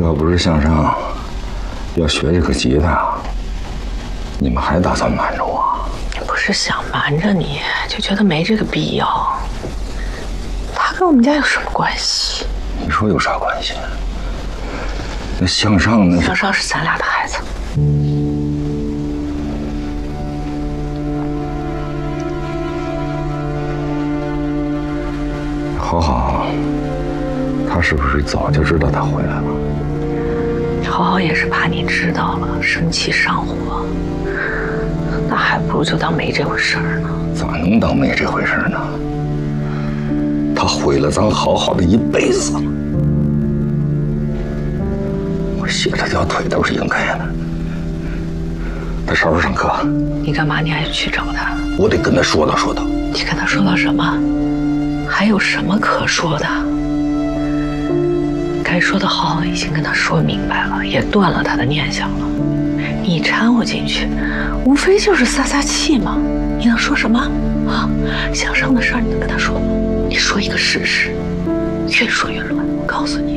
要不是向上要学这个吉他，你们还打算瞒着我？ 不是想瞒着你，就觉得没这个必要。他跟我们家有什么关系？ 你说有啥关系？那向上呢？ 向上是咱俩的孩子。 好好，他是不是早就知道他回来了？ 好好也是怕你知道了，生气上火，那还不如就当没这回事儿呢。 咋能当没这回事呢？他毁了咱好好的一辈子。我卸了条腿都是应该的。他啥时候上课？ 你干嘛？你还去找他？ 我得跟他说道说道。 你跟他说到什么？还有什么可说的？该说的好好已经跟他说明白了，也断了他的念想了。你掺和进去，无非就是撒撒气嘛。你能说什么啊？向上的事儿你能跟他说吗？你说一个事实，越说越乱。我告诉你。